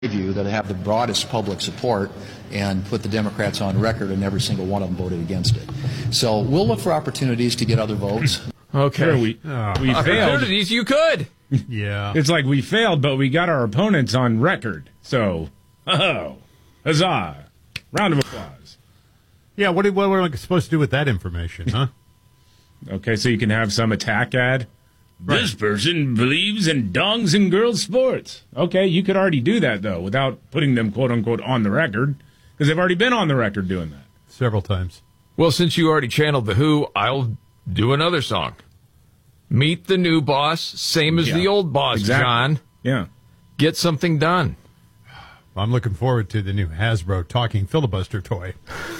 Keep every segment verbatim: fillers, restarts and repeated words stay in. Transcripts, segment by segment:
view that have the broadest public support and put the Democrats on record, and every single one of them voted against it. So we'll look for opportunities to get other votes. Okay. Sure, we, oh. we failed. Opportunities you could. Yeah. It's like we failed, but we got our opponents on record. So, oh, huzzah. Round of applause. Yeah, what, what are we supposed to do with that information, huh? Okay, so you can have some attack ad. Right. This person believes in dongs and girls' sports. Okay, you could already do that, though, without putting them, quote-unquote, on the record, because they've already been on the record doing that. Several times. Well, since you already channeled The Who, I'll do another song. Meet the new boss, same as Yeah. the old boss, Exactly. John. Yeah. Get something done. I'm looking forward to the new Hasbro talking filibuster toy.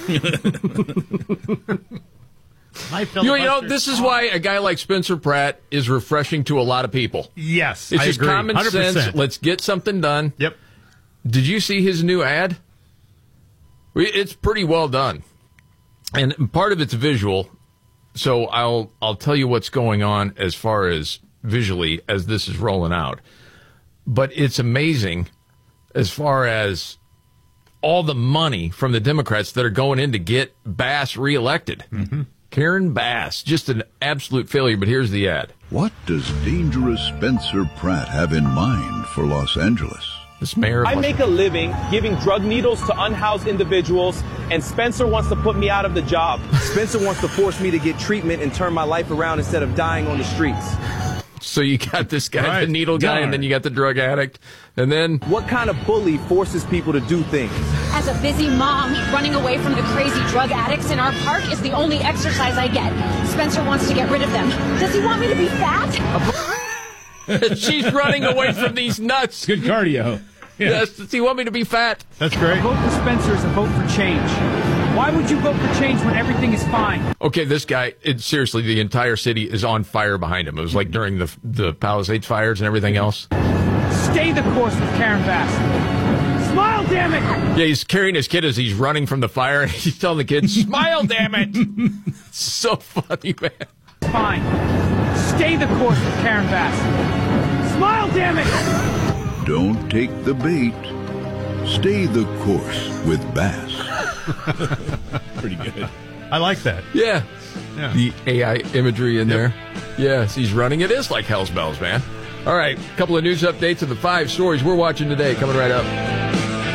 My You, you know, this is why a guy like Spencer Pratt is refreshing to a lot of people. Yes, It's I just agree. common one hundred percent. sense. Let's get something done. Yep. Did you see his new ad? We- It's pretty well done. And part of it's visual, so I'll I'll tell you what's going on as far as visually as this is rolling out. But it's amazing as far as all the money from the Democrats that are going in to get Bass reelected. Mm-hmm. Karen Bass, just an absolute failure, but here's the ad. What does dangerous Spencer Pratt have in mind for Los Angeles? This mayor. I make a living giving drug needles to unhoused individuals, and Spencer wants to put me out of the job. Spencer wants to force me to get treatment and turn my life around instead of dying on the streets. So you got this guy, Right. the needle guy, Darn. and then you got the drug addict, and then What kind of bully forces people to do things? As a busy mom, running away from the crazy drug addicts in our park is the only exercise I get. Spencer wants to get rid of them. Does he want me to be fat? she's running away from these nuts. Good cardio. Yeah. Yes, does he want me to be fat? That's great. Vote for Spencer is a vote for change. Why would you vote for change when everything is fine? Okay, this guy, it, seriously, the entire city is on fire behind him. It was like during the the Palisades fires and everything else. Stay the course with Karen Bass. Smile, damn it! Yeah, he's carrying his kid as he's running from the fire, and he's telling the kid, smile, damn it! So funny, man. Fine. Stay the course with Karen Bass. Smile, damn it! Don't take the bait. Stay the course with Bass. Pretty good. I like that. Yeah. Yeah. The A I imagery in there. Yes, he's running. It is like hell's bells, man. All right, a couple of news updates of the five stories we're watching today coming right up.